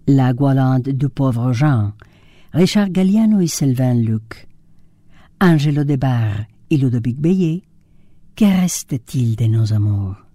La Goualande du pauvre Jean, Richard Galliano et Sylvain Luc, Angelo Debar et Ludovic Beillet. Que reste-t-il de nos amours?